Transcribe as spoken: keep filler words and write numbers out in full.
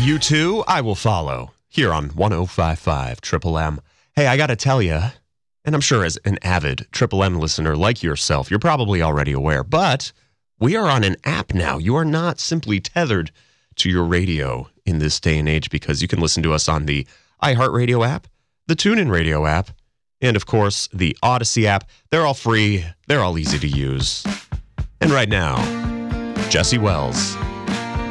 You too, I will follow here on one oh five point five Triple M. Hey, I got to tell you, and I'm sure as an avid Triple M listener like yourself, you're probably already aware, but we are on an app now. You are not simply tethered to your radio in this day and age because you can listen to us on the iHeartRadio app, the TuneIn Radio app, and of course, the Odyssey app. They're all free. They're all easy to use. And right now, Jesse Wells.